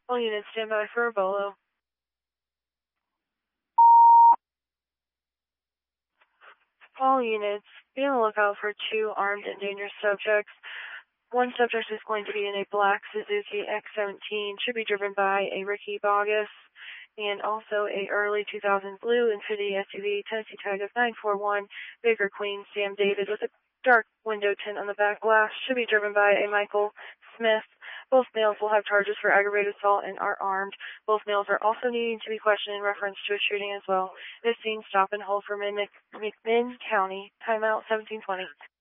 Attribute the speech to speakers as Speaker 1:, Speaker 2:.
Speaker 1: All units stand by for a bolo. All units, be on the lookout for 2 armed and dangerous subjects. One subject is going to be in a black Suzuki X17, should be driven by a Ricky Bogus, and also a early 2000 blue Infiniti SUV, Tennessee tag of 941, Baker Queen, Sam David, with a dark window tint on the back glass, should be driven by a Michael Smith. Both males will have charges for aggravated assault and are armed. Both males are also needing to be questioned in reference to a shooting as well. This scene, stop and hold for McMinn County. Timeout 1720.